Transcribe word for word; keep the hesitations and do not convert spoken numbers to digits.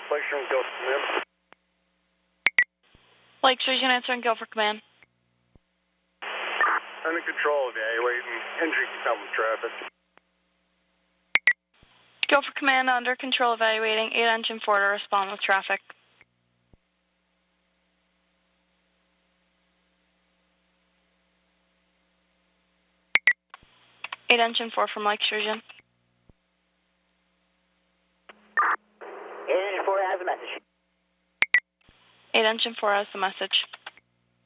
Lakeshore and Guilford Command. Lakeshore Units and Guilford Command. Under control, evaluating. Injury can come with traffic. Guilford Command under control, evaluating. eight Engine four to respond with traffic. eight Engine four from Lakeshore Unit. eight Engine four has a message. eight Engine four has the message.